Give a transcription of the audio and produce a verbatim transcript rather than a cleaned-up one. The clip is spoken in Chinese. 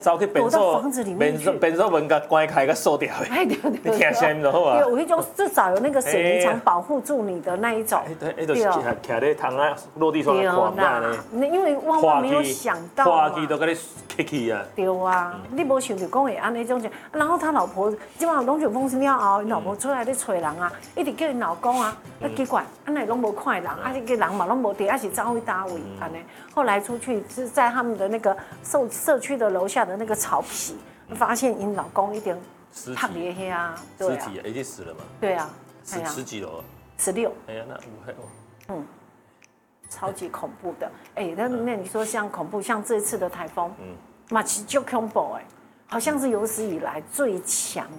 走去便所房子里面去， 便所门甲关开个锁掉的。 哎对对对， 你听声音就好啊。 有一种至少有那个水泥墙保护住你的那一种。 哎对，哎就是徛徛咧窗啊落地窗看那呢。 那因为万万没有想到花期都给你起起啊。 对啊，你无想到讲会安尼种情，然后他老婆基本上龙卷风是了后，老婆出来咧找人啊，一直叫因老公啊，啊奇怪，安尼拢无看人，啊这个人嘛拢无伫，啊是走去倒位安尼。后来出去是在他们的那个社社区的楼下的那个草皮，发现因老公一点烫咧黑啊， 尸体已经死了嘛？ 对啊， 十十几楼？ 十六。 哎呀，那五还嗯，超级恐怖的。哎，那那你说像恐怖，像这次的台风，嗯，嘛其实就恐怖哎，好像是有史以来最强